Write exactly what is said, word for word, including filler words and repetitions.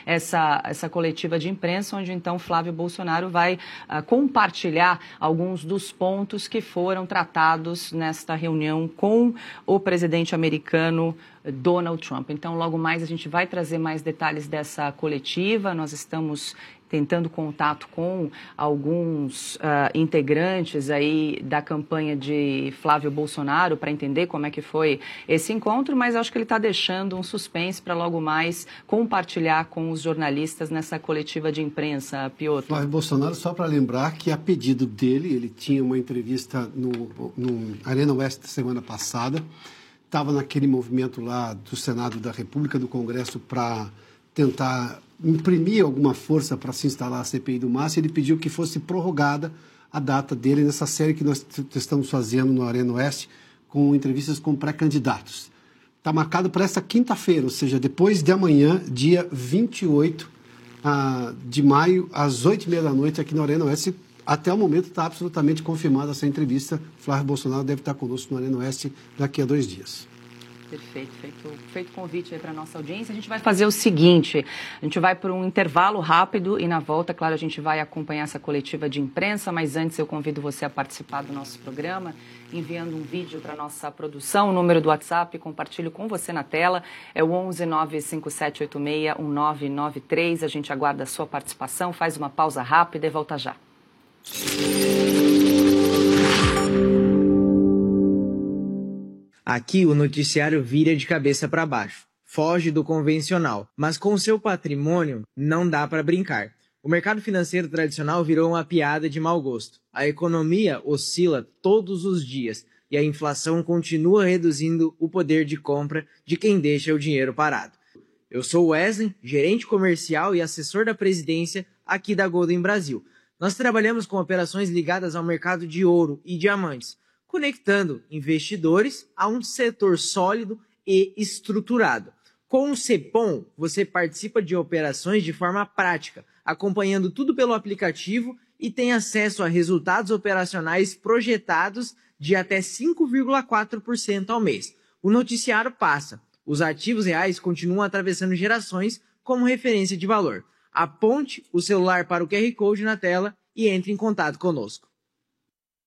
essa, essa coletiva de imprensa, onde então Flávio Bolsonaro vai uh, compartilhar alguns dos pontos que foram tratados nesta reunião com o presidente americano Donald Trump. Então, logo mais a gente vai trazer mais detalhes dessa coletiva. Nós estamos tentando contato com alguns uh, integrantes aí da campanha de Flávio Bolsonaro para entender como é que foi esse encontro, mas acho que ele está deixando um suspense para logo mais compartilhar com os jornalistas nessa coletiva de imprensa, Piotr. Flávio Bolsonaro, só para lembrar que a pedido dele, ele tinha uma entrevista no, no Arena Oeste semana passada, estava naquele movimento lá do Senado da República, do Congresso, para tentar imprimir alguma força para se instalar a C P I do MAS, ele pediu que fosse prorrogada a data dele nessa série que nós estamos fazendo no Arena Oeste, com entrevistas com pré-candidatos. Está marcado para essa quinta-feira, ou seja, depois de amanhã, dia vinte e oito de maio, às oito e meia da noite, aqui no Arena Oeste. Até o momento está absolutamente confirmada essa entrevista. Flávio Bolsonaro deve estar conosco no Arena Oeste daqui a dois dias. Perfeito, feito, feito convite aí para a nossa audiência. A gente vai fazer o seguinte, a gente vai para um intervalo rápido e na volta, claro, a gente vai acompanhar essa coletiva de imprensa, mas antes eu convido você a participar do nosso programa, enviando um vídeo para a nossa produção, o número do WhatsApp, compartilho com você na tela, é o onze nove cinco sete oito seis um nove nove três, a gente aguarda a sua participação, faz uma pausa rápida e volta já. Aqui o noticiário vira de cabeça para baixo, foge do convencional, mas com seu patrimônio não dá para brincar. O mercado financeiro tradicional virou uma piada de mau gosto. A economia oscila todos os dias e a inflação continua reduzindo o poder de compra de quem deixa o dinheiro parado. Eu sou Wesley, gerente comercial e assessor da presidência aqui da Golden Brasil. Nós trabalhamos com operações ligadas ao mercado de ouro e diamantes, conectando investidores a um setor sólido e estruturado. Com o Cepom, você participa de operações de forma prática, acompanhando tudo pelo aplicativo e tem acesso a resultados operacionais projetados de até cinco vírgula quatro por cento ao mês. O noticiário passa. Os ativos reais continuam atravessando gerações como referência de valor. Aponte o celular para o Q R Code na tela e entre em contato conosco.